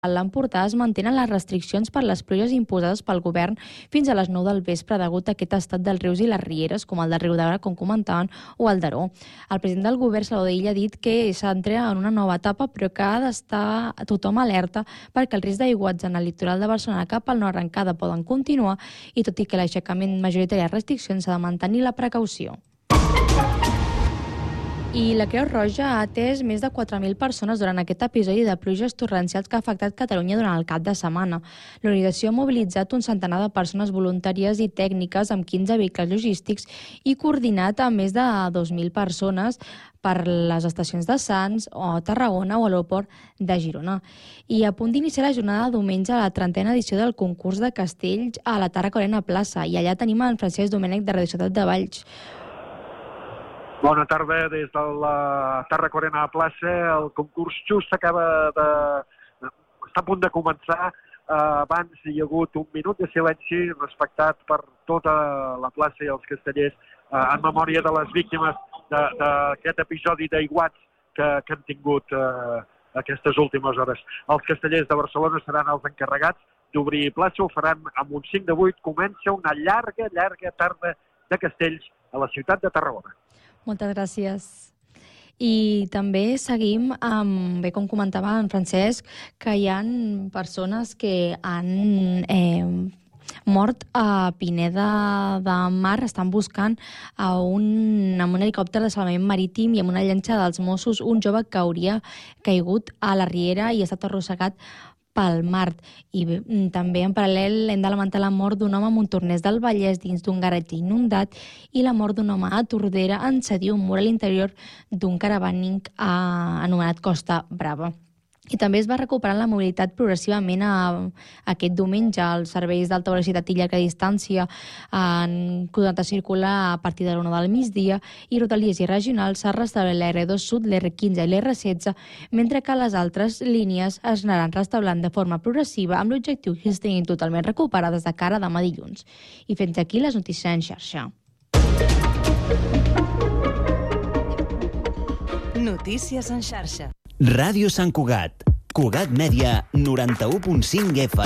A l'Empordà es mantenen les restriccions per les pluges imposades pel govern fins a les 9 del vespre degut a aquest estat dels rius i les rieres, com el de Riudaura, com comentaven, o el d'Aró. El president del govern, Salvador Illa, ha dit que s'entra en una nova etapa, però que ha d'estar tothom alerta perquè el risc d'aiguats en el litoral de Barcelona cap al nord encara poden continuar i tot i que l'aixecament majoritari de restriccions s'ha de mantenir la precaució. I la Creu Roja ha atès més de 4.000 persones durant aquest episodi de pluges torrencials que ha afectat Catalunya durant el cap de setmana. L'organització ha mobilitzat un centenar de persones voluntàries i tècniques amb 15 vehicles logístics i coordinat a més de 2.000 persones per les estacions de Sants, o Tarragona o a l'aeroport de Girona. I a punt d'iniciar la jornada de diumenge a la 30a edició del concurs de castells a la Tarracorena Plaça. I allà tenim en Francesc Domènech de Radio Ciutat de Valls. Bona tarda des de la Tarracorena Plaça. El concurs just està a punt de començar. Abans hi ha hagut un minut de silenci respectat per tota la plaça i els castellers en memòria de les víctimes d'aquest episodi d'aiguats que han tingut aquestes últimes hores. Els castellers de Barcelona seran els encarregats d'obrir plaça. Ho faran amb un 5 de 8. Comença una llarga tarda de castells a la ciutat de Tarragona. Moltes gràcies. I també seguim amb, bé, com comentava en Francesc, que hi ha persones que han mort a Pineda de Mar. Estan buscant amb un helicòpter de salvament marítim i amb una llanxa dels Mossos un jove que hauria caigut a la riera i ha estat arrossegat pel mar. I també en paral·lel hem de lamentar la mort d'un home a Montornès del Vallès dins d'un garatge inundat i la mort d'un home a Tordera en cedir un mur a l'interior d'un caravànic anomenat Costa Brava. I també es va recuperant la mobilitat progressivament aquest diumenge. Els serveis d'alta velocitat i llarga distància han continuat a circular a partir de l'1 del migdia i rodalies i regionals s'ha restablert l'R2 Sud, l'R15 i l'R16, mentre que les altres línies es anaran restablint de forma progressiva amb l'objectiu que estiguin totalment recuperades de cara a demà dilluns. I fins aquí les notícies en xarxa. Notícies en xarxa. Ràdio Sant Cugat. Cugat Mèdia, 91.5 FM.